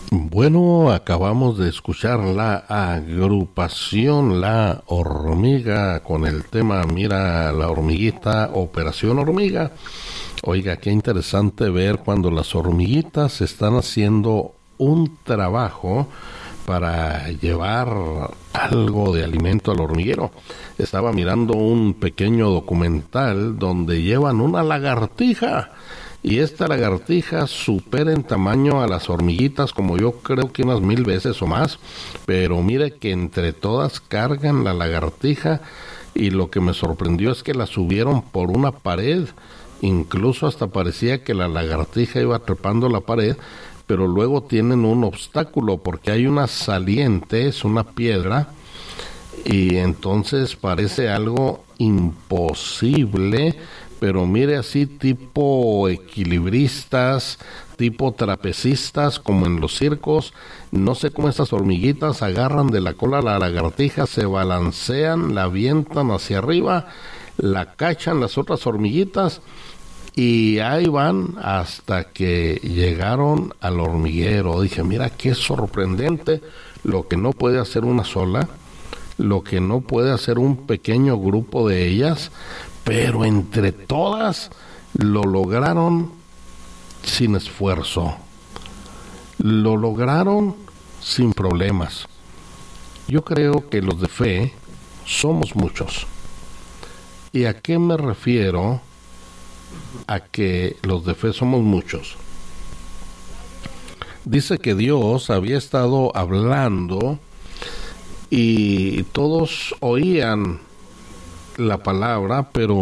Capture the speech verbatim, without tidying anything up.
Bueno, acabamos de escuchar la agrupación La Hormiga con el tema Mira la hormiguita, Operación Hormiga. Oiga, qué interesante ver cuando las hormiguitas están haciendo un trabajo para llevar algo de alimento al hormiguero. Estaba mirando un pequeño documental donde llevan una lagartija. Y esta lagartija supera en tamaño a las hormiguitas como yo creo que unas mil veces o más. Pero mire que entre todas cargan la lagartija y lo que me sorprendió es que la subieron por una pared. Incluso hasta parecía que la lagartija iba trepando la pared, pero luego tienen un obstáculo porque hay una saliente, es una piedra, y entonces parece algo imposible. Pero mire, así tipo equilibristas, tipo trapecistas, como en los circos. No sé cómo estas hormiguitas agarran de la cola a la lagartija, se balancean, la avientan hacia arriba, la cachan las otras hormiguitas y ahí van hasta que llegaron al hormiguero. Dije, mira qué sorprendente lo que no puede hacer una sola, lo que no puede hacer un pequeño grupo de ellas, pero entre todas lo lograron sin esfuerzo, lo lograron sin problemas. Yo creo que los de fe somos muchos. ¿Y a qué me refiero a que los de fe somos muchos? Dice que Dios había estado hablando y todos oían la palabra, pero